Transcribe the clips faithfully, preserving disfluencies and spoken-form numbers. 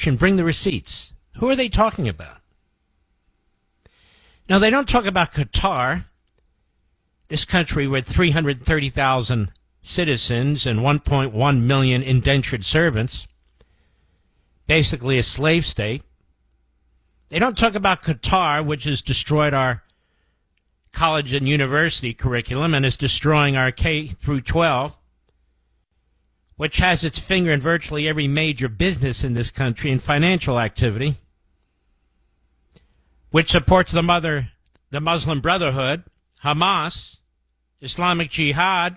Constitution, bring the receipts. Who are they talking about? Now, they don't talk about Qatar, this country with three hundred thirty thousand citizens and one point one million indentured servants, basically a slave state. They don't talk about Qatar, which has destroyed our college and university curriculum and is destroying our K through twelve, which has its finger in virtually every major business in this country and financial activity, which supports the mother, the Muslim Brotherhood, Hamas, Islamic Jihad.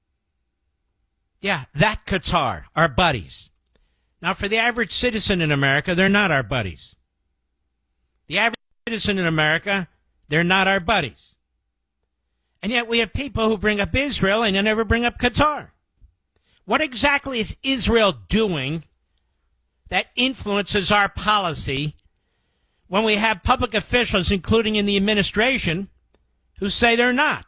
Yeah, that Qatar, our buddies. Now, for the average citizen in America, they're not our buddies. The average citizen in America, they're not our buddies. And yet we have people who bring up Israel and they never bring up Qatar. What exactly is Israel doing that influences our policy when we have public officials, including in the administration, who say they're not?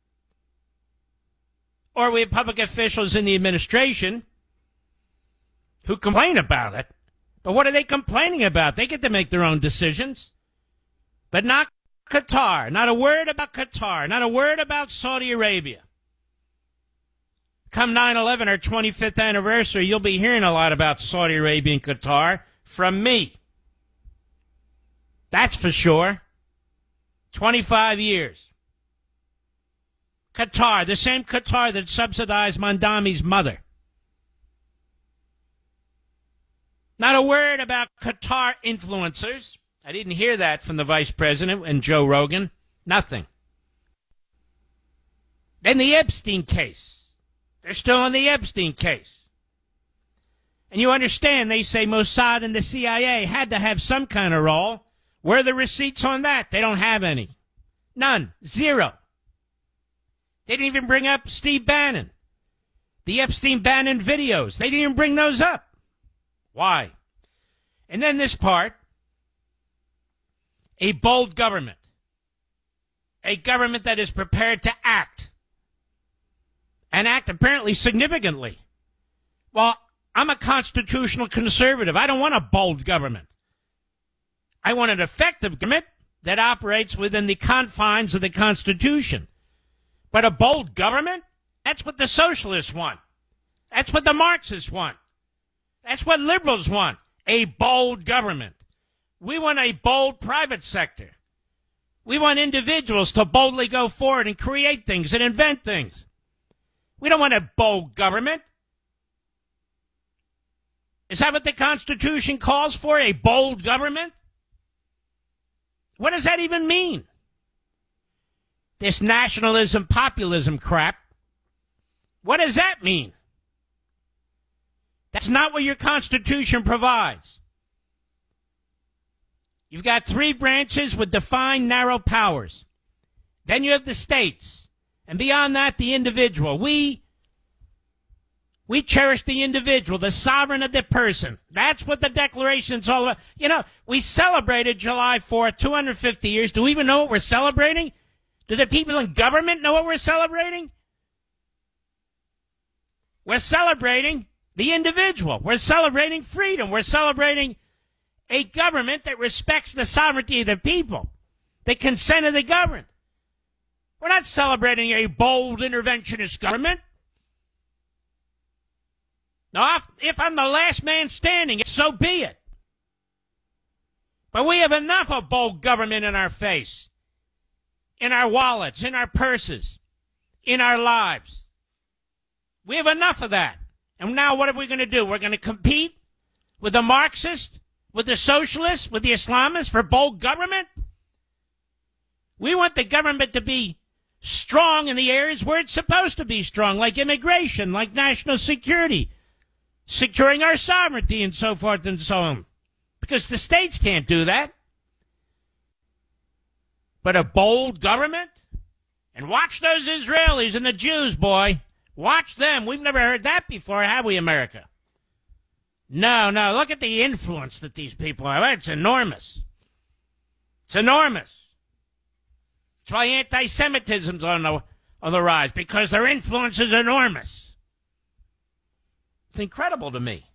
Or we have public officials in the administration who complain about it. But what are they complaining about? They get to make their own decisions. But not Qatar. Not a word about Qatar. Not a word about Saudi Arabia. Come nine eleven, our twenty-fifth anniversary, you'll be hearing a lot about Saudi Arabia and Qatar from me. That's for sure. twenty-five years. Qatar, the same Qatar that subsidized Mondami's mother. Not a word about Qatar influencers. I didn't hear that from the vice president and Joe Rogan. Nothing. Then the Epstein case. They're still on the Epstein case. And you understand, they say Mossad and the C I A had to have some kind of role. Where are the receipts on that? They don't have any. None. Zero. They didn't even bring up Steve Bannon. The Epstein-Bannon videos. They didn't even bring those up. Why? And then this part. A bold government. A government that is prepared to act. And act apparently significantly. Well, I'm a constitutional conservative. I don't want a bold government. I want an effective government that operates within the confines of the Constitution. But a bold government? That's what the socialists want. That's what the Marxists want. That's what liberals want. A bold government. We want a bold private sector. We want individuals to boldly go forward and create things and invent things. We don't want a bold government. Is that what the Constitution calls for, a bold government? What does that even mean? This nationalism, populism crap. What does that mean? That's not what your Constitution provides. You've got three branches with defined narrow powers. Then you have the states. And beyond that, the individual. We, we cherish the individual, the sovereign of the person. That's what the Declaration's all about. You know, we celebrated July fourth, two hundred fifty years. Do we even know what we're celebrating? Do the people in government know what we're celebrating? We're celebrating the individual. We're celebrating freedom. We're celebrating a government that respects the sovereignty of the people, the consent of the governed. We're not celebrating a bold interventionist government. Now, if, if I'm the last man standing, so be it. But we have enough of bold government in our face, in our wallets, in our purses, in our lives. We have enough of that. And now what are we going to do? We're going to compete with the Marxists, with the socialists, with the Islamists for bold government? We want the government to be strong in the areas where it's supposed to be strong, like immigration, like national security, securing our sovereignty, and so forth and so on. Because the states can't do that. But a bold government? And watch those Israelis and the Jews, boy. Watch them. We've never heard that before, have we, America? No, no. Look at the influence that these people have. It's enormous. It's enormous. That's why anti-Semitism's on the, on the rise, because their influence is enormous. It's incredible to me.